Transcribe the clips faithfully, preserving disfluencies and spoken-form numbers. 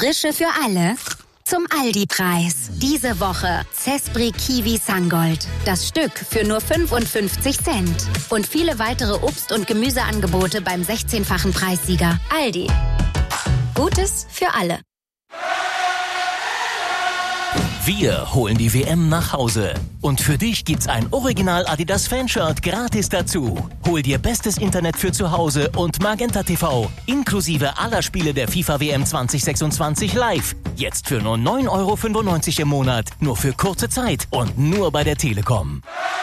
Frische für alle zum Aldi-Preis. Diese Woche Zespri Kiwi Sungold. Das Stück für nur fünfundfünfzig Cent. Und viele weitere Obst- und Gemüseangebote beim sechzehnfachen Preissieger. Aldi. Gutes für alle. Wir holen die W M nach Hause. Und für dich gibt's ein Original Adidas Fanshirt gratis dazu. Hol dir bestes Internet für zu Hause und Magenta T V. Inklusive aller Spiele der FIFA W M zwanzig sechsundzwanzig live. Jetzt für nur neun Euro fünfundneunzig im Monat. Nur für kurze Zeit und nur bei der Telekom.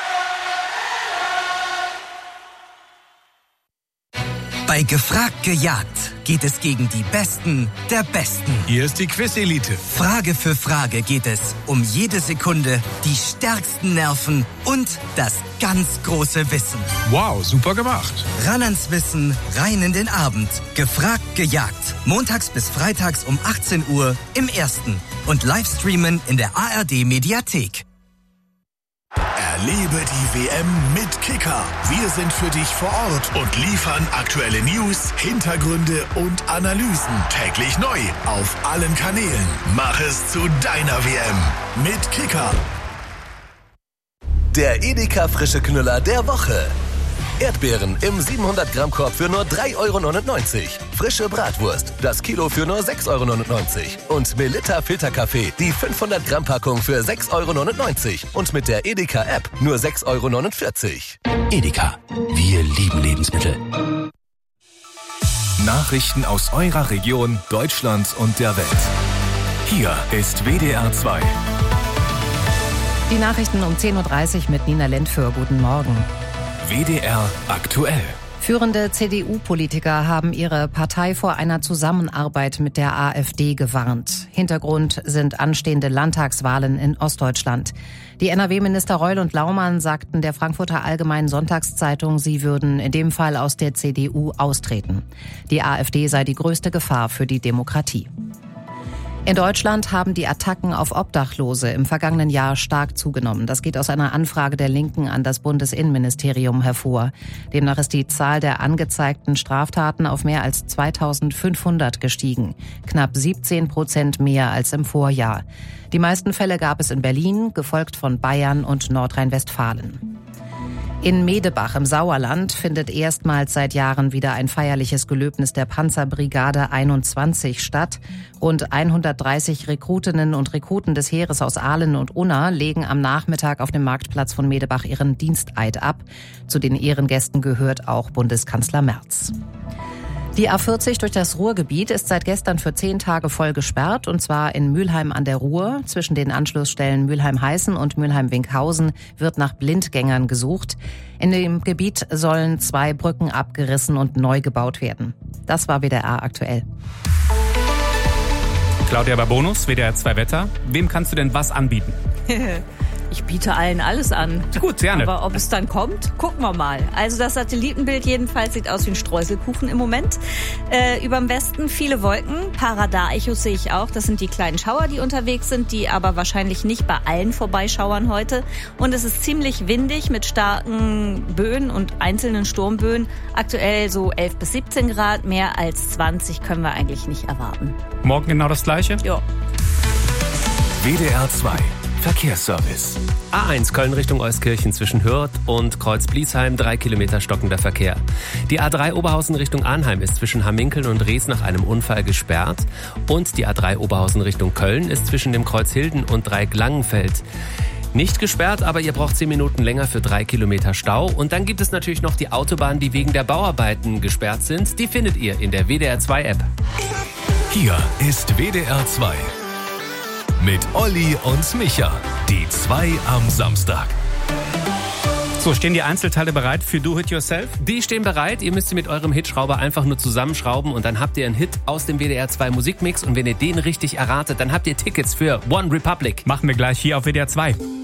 Bei Gefragt gejagt geht es gegen die Besten der Besten. Hier ist die Quiz-Elite. Frage für Frage geht es um jede Sekunde, die stärksten Nerven und das ganz große Wissen. Wow, super gemacht. Ran ans Wissen, rein in den Abend. Gefragt gejagt. Montags bis freitags um achtzehn Uhr im Ersten. Und Livestreamen in der A R D-Mediathek. Erlebe die W M mit Kicker. Wir sind für dich vor Ort und liefern aktuelle News, Hintergründe und Analysen. Täglich neu auf allen Kanälen. Mach es zu deiner W M mit Kicker. Der Edeka frische Knüller der Woche. Erdbeeren im siebenhundert Gramm Korb für nur drei Euro neunundneunzig. Frische Bratwurst, das Kilo für nur sechs Euro neunundneunzig. Und Melitta Filterkaffee, die fünfhundert Gramm Packung für sechs Euro neunundneunzig. Und mit der Edeka App nur sechs Euro neunundvierzig. Edeka, wir lieben Lebensmittel. Nachrichten aus eurer Region, Deutschland und der Welt. Hier ist W D R zwei. Die Nachrichten um zehn Uhr dreißig mit Nina Lentföhr. Guten Morgen. W D R aktuell. Führende C D U-Politiker haben ihre Partei vor einer Zusammenarbeit mit der AfD gewarnt. Hintergrund sind anstehende Landtagswahlen in Ostdeutschland. Die N R W-Minister Reul und Laumann sagten der Frankfurter Allgemeinen Sonntagszeitung, sie würden in dem Fall aus der C D U austreten. Die AfD sei die größte Gefahr für die Demokratie. In Deutschland haben die Attacken auf Obdachlose im vergangenen Jahr stark zugenommen. Das geht aus einer Anfrage der Linken an das Bundesinnenministerium hervor. Demnach ist die Zahl der angezeigten Straftaten auf mehr als zweitausendfünfhundert gestiegen. Knapp siebzehn Prozent mehr als im Vorjahr. Die meisten Fälle gab es in Berlin, gefolgt von Bayern und Nordrhein-Westfalen. In Medebach im Sauerland findet erstmals seit Jahren wieder ein feierliches Gelöbnis der Panzerbrigade einundzwanzig statt. Rund hundertdreißig Rekrutinnen und Rekruten des Heeres aus Aalen und Unna legen am Nachmittag auf dem Marktplatz von Medebach ihren Diensteid ab. Zu den Ehrengästen gehört auch Bundeskanzler Merz. Die A vierzig durch das Ruhrgebiet ist seit gestern für zehn Tage voll gesperrt, und zwar in Mülheim an der Ruhr. Zwischen den Anschlussstellen Mülheim-Heißen und Mülheim-Winkhausen wird nach Blindgängern gesucht. In dem Gebiet sollen zwei Brücken abgerissen und neu gebaut werden. Das war W D R aktuell. Claudia Babonus, W D R zwei Wetter. Wem kannst du denn was anbieten? Ich biete allen alles an. Gut, gerne. Aber ob es dann kommt, gucken wir mal. Also das Satellitenbild jedenfalls sieht aus wie ein Streuselkuchen im Moment. Äh, überm Westen viele Wolken, paar Radarechos sehe ich auch. Das sind die kleinen Schauer, die unterwegs sind, die aber wahrscheinlich nicht bei allen vorbeischauern heute. Und es ist ziemlich windig mit starken Böen und einzelnen Sturmböen. Aktuell so elf bis siebzehn Grad, mehr als zwanzig können wir eigentlich nicht erwarten. Morgen genau das Gleiche? Ja. W D R zwei. Verkehrsservice. A eins Köln Richtung Euskirchen zwischen Hürth und Kreuz-Bliesheim, drei Kilometer stockender Verkehr. Die A drei Oberhausen Richtung Arnheim ist zwischen Hamminkeln und Rees nach einem Unfall gesperrt. Und die A drei Oberhausen Richtung Köln ist zwischen dem Kreuz Hilden und Dreieck-Langenfeld nicht gesperrt, aber ihr braucht zehn Minuten länger für drei Kilometer Stau. Und dann gibt es natürlich noch die Autobahnen, die wegen der Bauarbeiten gesperrt sind. Die findet ihr in der W D R zwei App. Hier ist W D R zwei. Mit Olli und Micha. Die zwei am Samstag. So, stehen die Einzelteile bereit für Do It Yourself? Die stehen bereit. Ihr müsst sie mit eurem Hitschrauber einfach nur zusammenschrauben und dann habt ihr einen Hit aus dem W D R zwei Musikmix. Und wenn ihr den richtig erratet, dann habt ihr Tickets für One Republic. Machen wir gleich hier auf W D R zwei.